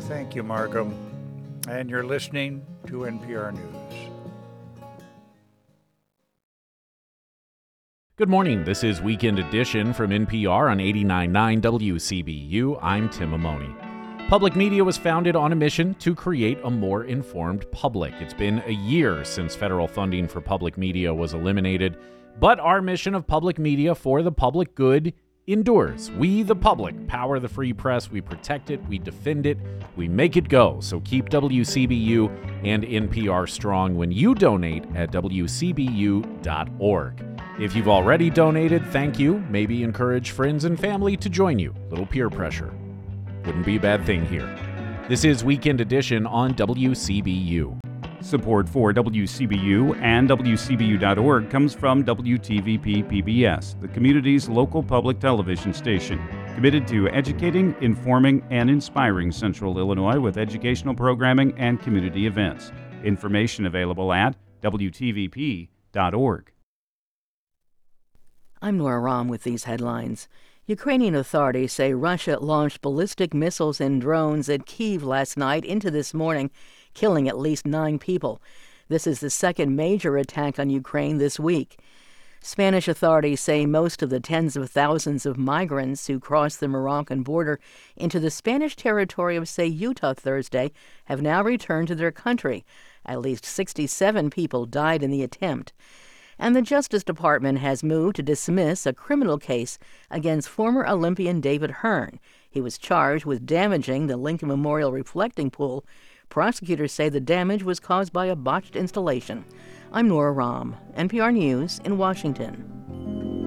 Thank you, Markham. And you're listening to NPR News. Good morning. This is Weekend Edition from NPR on 89.9 WCBU. I'm Tim Amoni. Public media was founded on a mission to create a more informed public. It's been a year since federal funding for public media was eliminated, but our mission of public media for the public good endures. We, the public, power the free press. We protect it. We defend it. We make it go. So keep WCBU and NPR strong when you donate at WCBU.org. If you've already donated, thank you. Maybe encourage friends and family to join you. Little peer pressure wouldn't be a bad thing here. This is Weekend Edition on WCBU. Support for WCBU and WCBU.org comes from WTVP PBS, the community's local public television station, committed to educating, informing, and inspiring Central Illinois with educational programming and community events. Information available at WTVP.org. I'm Nora Rahm with these headlines. Ukrainian authorities say Russia launched ballistic missiles and drones at Kyiv last night into this morning, killing at least 9 people. This is the second major attack on Ukraine this week. Spanish authorities say most of the tens of thousands of migrants who crossed the Moroccan border into the Spanish territory of Ceuta Thursday have now returned to their country. At least 67 people died in the attempt. And the Justice Department has moved to dismiss a criminal case against former Olympian David Hearn. He was charged with damaging the Lincoln Memorial reflecting pool. Prosecutors say the damage was caused by a botched installation. I'm Nora Rahm, NPR News in Washington.